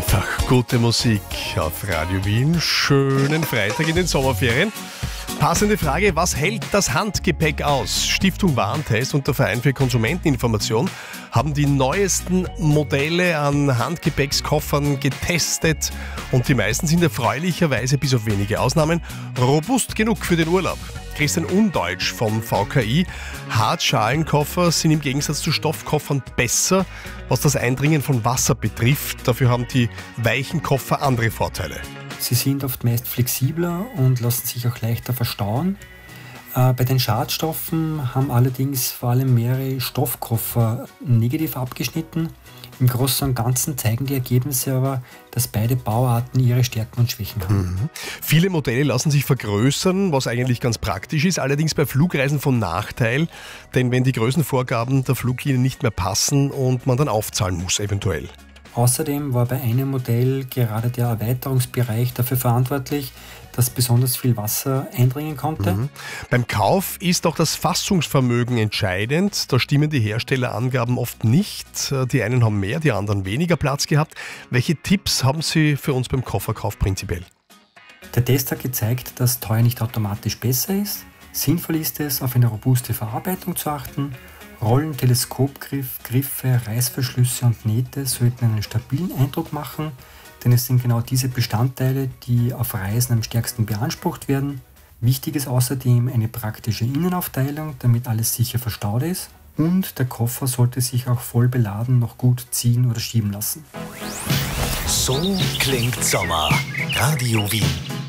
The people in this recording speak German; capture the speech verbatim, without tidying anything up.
Einfach gute Musik auf Radio Wien. Schönen Freitag in den Sommerferien. Passende Frage, was hält das Handgepäck aus? Stiftung Warentest und der Verein für Konsumenteninformation haben die neuesten Modelle an Handgepäckskoffern getestet und die meisten sind erfreulicherweise, bis auf wenige Ausnahmen, robust genug für den Urlaub. Christian Undeutsch vom V K I. Hartschalenkoffer sind im Gegensatz zu Stoffkoffern besser, was das Eindringen von Wasser betrifft. Dafür haben die weichen Koffer andere Vorteile. Sie sind oft meist flexibler und lassen sich auch leichter verstauen. Äh, bei den Schadstoffen haben allerdings vor allem mehrere Stoffkoffer negativ abgeschnitten. Im Großen und Ganzen zeigen die Ergebnisse aber, dass beide Bauarten ihre Stärken und Schwächen haben. Mhm. Viele Modelle lassen sich vergrößern, was eigentlich ganz praktisch ist, allerdings bei Flugreisen von Nachteil, denn wenn die Größenvorgaben der Fluglinien nicht mehr passen und man dann aufzahlen muss eventuell. Außerdem war bei einem Modell gerade der Erweiterungsbereich dafür verantwortlich, dass besonders viel Wasser eindringen konnte. Mhm. Beim Kauf ist auch das Fassungsvermögen entscheidend. Da stimmen die Herstellerangaben oft nicht. Die einen haben mehr, die anderen weniger Platz gehabt. Welche Tipps haben Sie für uns beim Kofferkauf prinzipiell? Der Test hat gezeigt, dass teuer nicht automatisch besser ist. Sinnvoll ist es, auf eine robuste Verarbeitung zu achten. Rollen, Teleskopgriff, Griffe, Reißverschlüsse und Nähte sollten einen stabilen Eindruck machen, denn es sind genau diese Bestandteile, die auf Reisen am stärksten beansprucht werden. Wichtig ist außerdem eine praktische Innenaufteilung, damit alles sicher verstaut ist. Und der Koffer sollte sich auch voll beladen noch gut ziehen oder schieben lassen. So klingt Sommer. Radio Wien.